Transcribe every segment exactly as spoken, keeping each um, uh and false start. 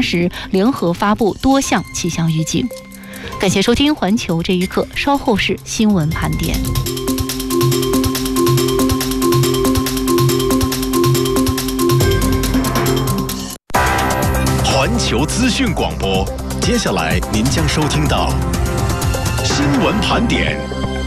时联合发布多项气象预警。感谢收听环球这一刻，稍后是新闻盘点。 环球资讯广播，接下来您将收听到新闻盘点。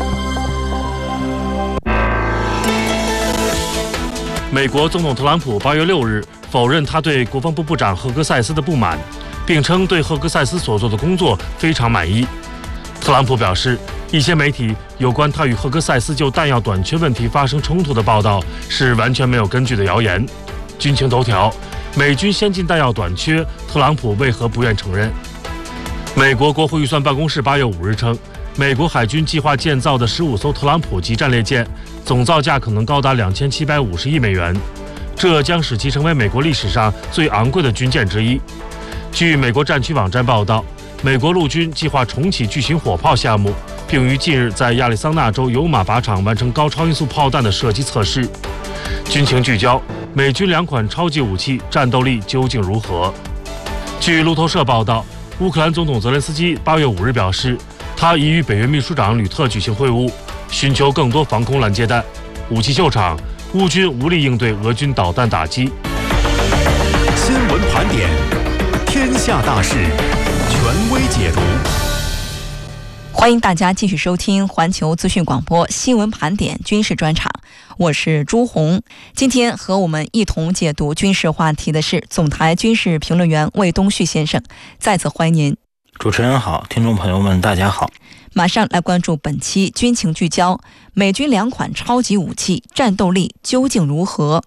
美国总统特朗普八月六日否认他对国防部部长赫格塞斯的不满，并称对赫格塞斯所做的工作非常满意。特朗普表示，一些媒体有关他与赫格塞斯就弹药短缺问题发生冲突的报道是完全没有根据的谣言。军情头条：美军先进弹药短缺，特朗普为何不愿承认？美国国会预算办公室八月五日称，美国海军计划建造的十五艘特朗普级战列舰，总造价可能高达两千七百五十亿美元，这将使其成为美国历史上最昂贵的军舰之一。据美国战区网站报道，美国陆军计划重启巨型火炮项目，并于近日在亚利桑那州尤马靶场完成高超音速炮弹的射击测试。军情聚焦：美军两款超级武器战斗力究竟如何？据路透社报道，乌克兰总统泽连斯基八月五日表示，他已与北约秘书长吕特举行会晤，寻求更多防空拦截弹。武器秀场，乌军无力应对俄军导弹打击。 新闻盘点，天下大事，权威解读。 欢迎大家继续收听环球资讯广播新闻盘点军事专场，我是朱红。今天和我们一同解读军事话题的是总台军事评论员魏东旭先生，再次欢迎您。 主持人好，听众朋友们大家好。 马上来关注本期军情聚焦：美军两款超级武器战斗力究竟如何？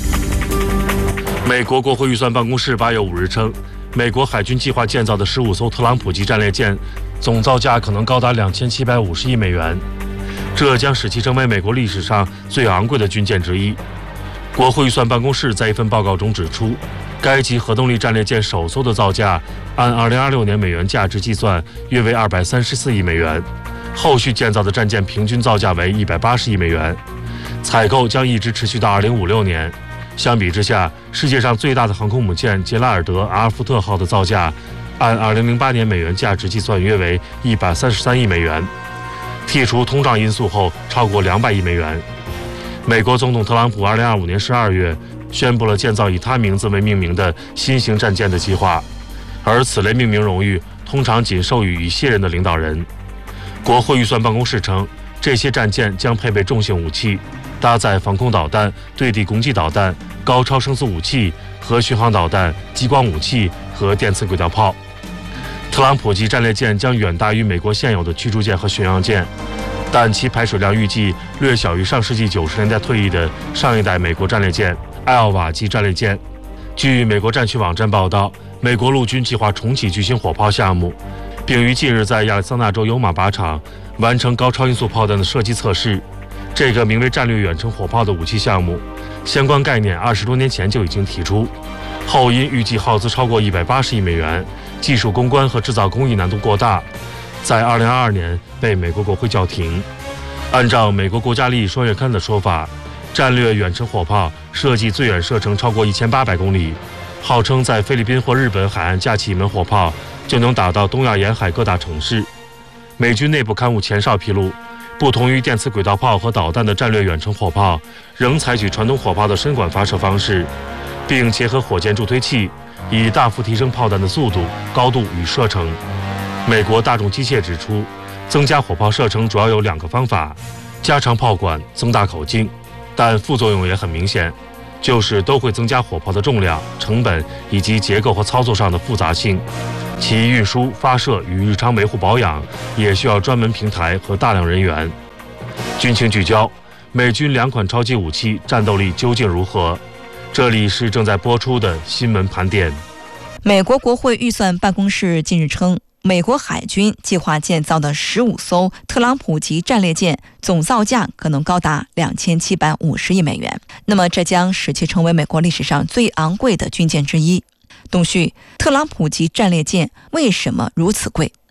美国国会预算办公室八月五日称，美国海军计划建造的十五艘特朗普级战列舰，总造价可能高达两千七百五十亿美元，这将使其成为美国历史上最昂贵的军舰之一。国会预算办公室在一份报告中指出，该级核动力战列舰首艘的造价按二零二六年美元价值计算约为二百三十四亿美元，后续建造的战舰平均造价为一百八十亿美元，采购将一直持续到二零五六年。相比之下，世界上最大的航空母舰杰拉尔德阿尔福特号的造价按二零零八年美元价值计算约为一百三十三亿美元，剔除通胀因素后超过两百亿美元。美国总统特朗普二零二五年十二月宣布了建造以他名字为命名的新型战舰的计划，而此类命名荣誉通常仅授予一些人的领导人。国会预算办公室称，这些战舰将配备重型武器，搭载防空导弹、对地攻击导弹、高超声速武器和巡航导弹、激光武器和电磁轨道炮。特朗普级战列舰将远大于美国现有的驱逐舰和巡洋舰，但其排水量预计略小于上世纪九十年代退役的上一代美国战列舰艾奥瓦级战列舰。据美国战区网站报道，美国陆军计划重启巨型火炮项目，并于近日在亚利桑那州尤马靶场完成高超音速炮弹的射击测试。这个名为战略远程火炮的武器项目，相关概念二十多年前就已经提出，后因预计耗资超过一百八十亿美元，技术攻关和制造工艺难度过大，在二零二二年被美国国会叫停。按照美国国家利益双月刊的说法，战略远程火炮设计最远射程超过一千八百公里，号称在菲律宾或日本海岸架起一门火炮就能打到东亚沿海各大城市。美军内部刊物前哨披露，不同于电磁轨道炮和导弹的战略远程火炮仍采取传统火炮的深管发射方式，并结合火箭助推器，以大幅提升炮弹的速度、高度与射程。美国大众机械指出，增加火炮射程主要有两个方法：加长炮管、增大口径，但副作用也很明显，就是都会增加火炮的重量、成本以及结构和操作上的复杂性。其运输、发射与日常维护保养也需要专门平台和大量人员。军情聚焦：美军两款超级武器战斗力究竟如何？这里是正在播出的新闻盘点。 美国国会预算办公室近日称，美国海军计划建造的十五艘特朗普级战列舰总造价可能高达两千七百五十亿美元，那么这将使其成为美国历史上最昂贵的军舰之一。东旭，特朗普级战列舰为什么如此贵？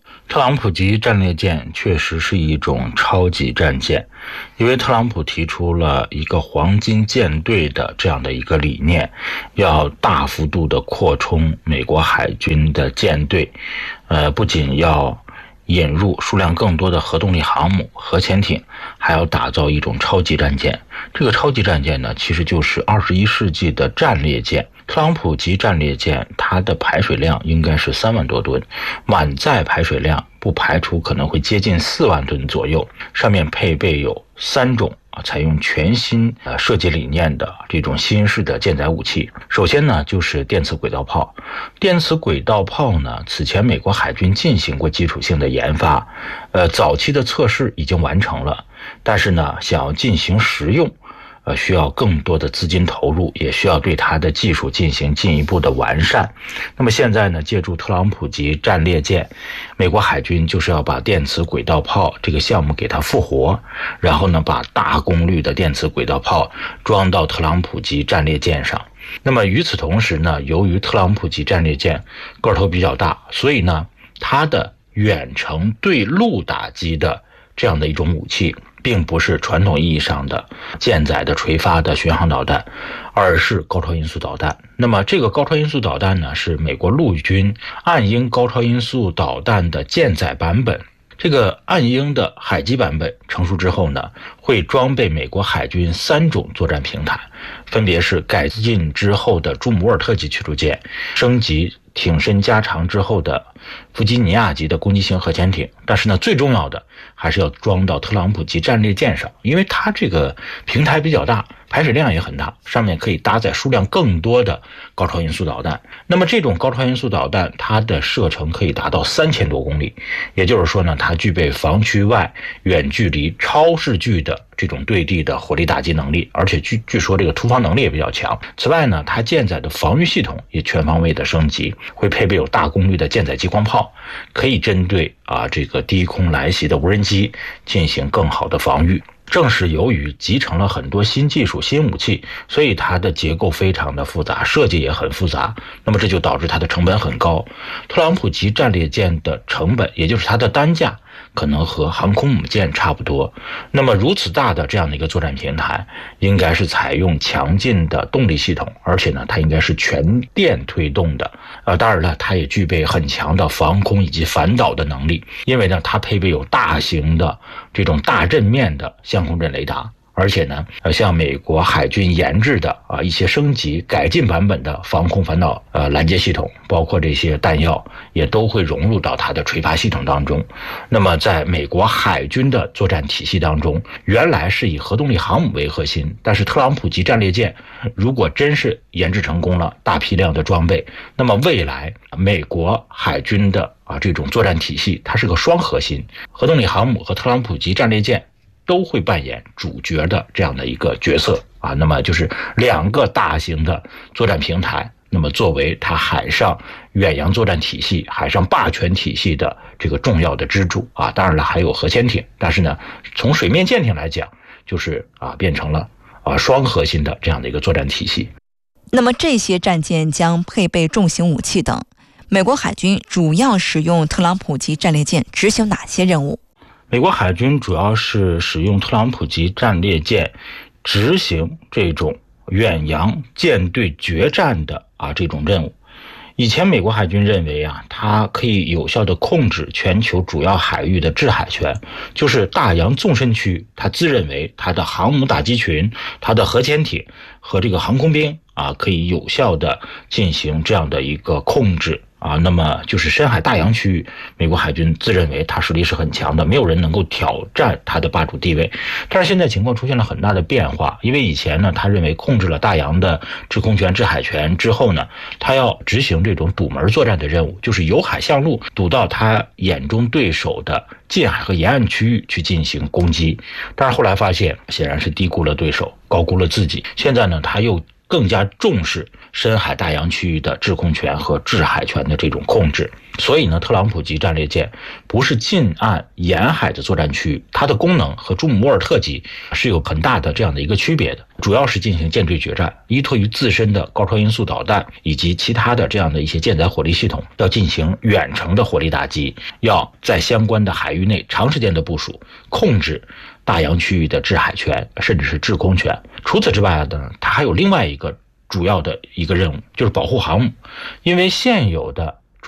特朗普级战列舰确实是一种超级战舰，因为特朗普提出了一个黄金舰队的这样的一个理念，要大幅度的扩充美国海军的舰队，呃，不仅要引入数量更多的核动力航母、核潜艇，还要打造一种超级战舰。这个超级战舰呢，其实就是二十一世纪的战列舰。特朗普级战列舰，它的排水量应该是三万多吨，满载排水量不排除可能会接近四万吨左右。上面配备有三种啊，采用全新呃设计理念的这种新式的舰载武器。首先呢，就是电磁轨道炮。电磁轨道炮呢，此前美国海军进行过基础性的研发，呃，早期的测试已经完成了，但是呢，想要进行实用，呃，需要更多的资金投入，也需要对它的技术进行进一步的完善。那么现在呢，借助特朗普级战列舰，美国海军就是要把电磁轨道炮这个项目给它复活，然后呢，把大功率的电磁轨道炮装到特朗普级战列舰上。那么与此同时呢，由于特朗普级战列舰个头比较大，所以呢，它的远程对陆打击的这样的一种武器，并不是传统意义上的舰载的垂发的巡航导弹，而是高超音速导弹。那么这个高超音速导弹呢，是美国陆军暗鹰高超音速导弹的舰载版本。这个暗鹰的海基版本成熟之后呢，会装备美国海军三种作战平台，分别是改进之后的朱姆沃尔特级驱逐舰，升级挺身加长之后的弗吉尼亚级的攻击型核潜艇。但是呢，最重要的还是要装到特朗普级战列舰上，因为它这个平台比较大，排水量也很大，上面可以搭载数量更多的高超音速导弹。那么这种高超音速导弹，它的射程可以达到三千多公里，也就是说呢，它具备防区外远距离超视距的这种对地的火力打击能力，而且据据说这个突防能力也比较强。此外呢，它舰载的防御系统也全方位的升级，会配备有大功率的舰载激光炮，可以针对啊这个低空来袭的无人机进行更好的防御。正是由于集成了很多新技术、新武器，所以它的结构非常的复杂，设计也很复杂。那么这就导致它的成本很高。特朗普级战列舰的成本，也就是它的单价，可能和航空母舰差不多。那么如此大的这样的一个作战平台，应该是采用强劲的动力系统，而且呢，它应该是全电推动的。呃，当然了，它也具备很强的防空以及反导的能力，因为呢，它配备有大型的这种大阵面的相控阵雷达。而且呢，呃，像美国海军研制的啊一些升级改进版本的防空反导呃拦截系统，包括这些弹药也都会融入到它的垂发系统当中。那么在美国海军的作战体系当中，原来是以核动力航母为核心，但是特朗普级战列舰如果真是研制成功了，大批量的装备，那么未来美国海军的啊这种作战体系，它是个双核心，核动力航母和特朗普级战列舰都会扮演主角的这样的一个角色啊，那么就是两个大型的作战平台，那么作为它海上远洋作战体系、海上霸权体系的这个重要的支柱啊。当然了，还有核潜艇，但是呢，从水面舰艇来讲，就是啊变成了啊双核心的这样的一个作战体系。 那么这些战舰将配备重型武器等，美国海军主要使用特朗普级战列舰执行哪些任务？ 美国海军主要是使用特朗普级战列舰执行这种远洋舰队决战的啊这种任务。以前美国海军认为啊，它可以有效地控制全球主要海域的制海权，就是大洋纵深区，它自认为它的航母打击群、它的核潜艇和这个航空兵啊，可以有效地进行这样的一个控制。啊，那么就是深海大洋区域，美国海军自认为它实力是很强的，没有人能够挑战它的霸主地位。但是现在情况出现了很大的变化，因为以前呢，他认为控制了大洋的制空权、制海权之后呢，他要执行这种堵门作战的任务，就是由海向陆堵到他眼中对手的近海和沿岸区域去进行攻击。但是后来发现，显然是低估了对手，高估了自己。现在呢，他又更加重视深海大洋区域的制空权和制海权的这种控制。所以呢，特朗普级战列舰不是近岸沿海的作战区域，它的功能和朱姆沃尔特级是有很大的这样的一个区别的，主要是进行舰队决战，依托于自身的高超音速导弹以及其他的这样的一些舰载火力系统，要进行远程的火力打击，要在相关的海域内长时间的部署，控制大洋区域的制海权甚至是制空权。除此之外呢，它还有另外一个主要的一个任务，就是保护航母。因为现有的